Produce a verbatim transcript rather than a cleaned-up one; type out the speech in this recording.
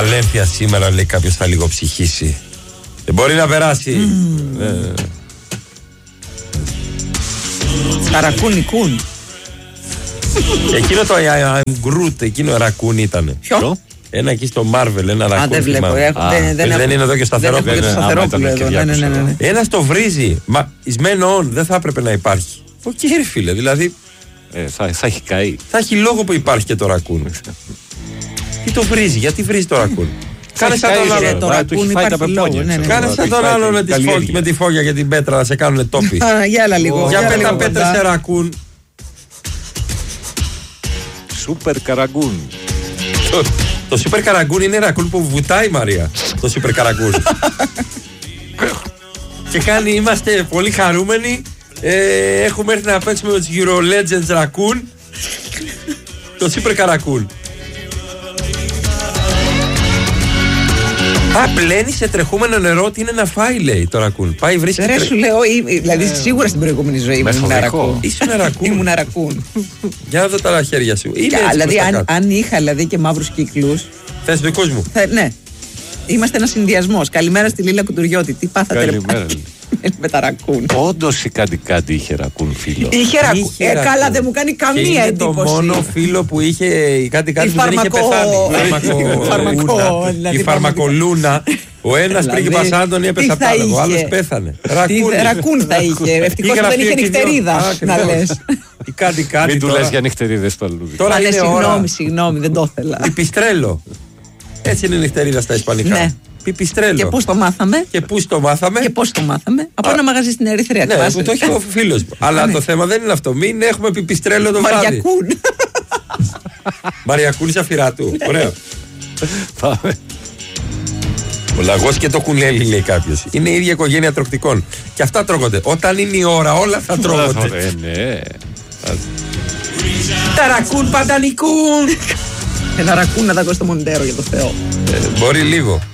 Βαλένθια σήμερα, λέει κάποιος, θα λίγο ψυχήσει. Δεν μπορεί να περάσει. Mm. Ε. Καρακούνι κούν. Εκείνο το Γκρουτ, εκείνο ρακούν ήταν. Ποιο? Ένα εκεί στο Marvel, ένα ρακούν. Α, δεν βλέπω. Έχω, Α, δεν, δεν, δεν είναι εδώ και σταθερόπουλο. Δεν σταθερόπουλο εδώ. Ναι, ναι, ναι, ναι. Ένας το βρίζει. Μα εισμένο on δεν θα έπρεπε να υπάρχει. Οκ, ρε φίλε, δηλαδή. Ε, θα, θα έχει καεί. Θα έχει λόγο που υπάρχει και το ρακούν. Τι το βρίζει, γιατί βρίζει το ρακούν. Κάνε σαν τον άλλο. Το ρακούν υπάρχει λόγο. Κάνε σαν τον άλλο με τη φόγια και την πέτρα να σε κάνουν τόπι. Για έλα λίγο. Για πέτα πέτρα σε ρακούν. Σούπερ καραγκούν. Το Σούπερ Καραγκούν είναι ρακούν που βουτάει η Μαρία. Το Σούπερ Καραγκούν. Και κάνει, είμαστε πολύ χαρούμενοι. Ε, έχουμε έρθει να παίξουμε με τους Euro Legends ρακούν. Το Σούπερ Καραγκούν. Α, πλένει σε τρεχούμενο νερό ότι είναι να φάει, λέει το ρακούν. Πάει, βρίσκει. Ρε, σου λέω, δηλαδή σίγουρα στην προηγούμενη ζωή ήμουν ρακούν. Ήσουν ρακούν. Ήμουν ρακούν. Για να δω τα χέρια σου. Δηλαδή, αν είχα δηλαδή και μαύρους κύκλους. Θες δικούς μου. Ναι. Είμαστε ένας συνδυασμός. Καλημέρα στη Λίλα Κουτουριώτη. Τι πάθατε, ρε πάλι. Με τα ρακούν. Όντως η κάτι κάτι είχε ρακούν φίλο. Είχε ρακούν. Ε, καλά, δεν μου κάνει καμία εντύπωση. Είναι το μόνο φίλο που είχε κάτι κάτι που δεν είχε πεθάνει. Η φαρμακολούνα. Ο ένας πρίγκιπας Άντωνη έπεσε απ' άλλο. Ο άλλος πέθανε. Ρακούν θα είχε. Ευτυχώς δεν είχε νυχτερίδα. Να λες. Μην του λες για νυχτερίδες στο αλλούδι. Τώρα είναι συγγνώμη, συγγνώμη, δεν το ήθελα. Πιπιστρέλο. Έτσι είναι η νυχτερίδα στα ισπανικά. Πιπιστρέλο. Και πώς το μάθαμε. Και πού το μάθαμε. Και πώς το μάθαμε. Από ένα μαγαζί στην Ερυθρέα. Ναι, που το έχει ο φίλος μου. Αλλά το θέμα δεν είναι αυτό. Μην έχουμε πιπιστρέλο το βράδυ. Μαριακούν. Μαριακούν Σαφυράτου. Ωραίο. Πάμε. Ο λαγός και το κουνέλι, λέει κάποιος. Είναι η ίδια οικογένεια τροκτικών. Και αυτά τρώγονται. Όταν είναι η ώρα, όλα θα τρώγονται. Ναι. Τα ρακούν παντανικούν. Ένα ρακούν να δακώ στο Μοντέρο, για το Θεό. Μπορεί λίγο.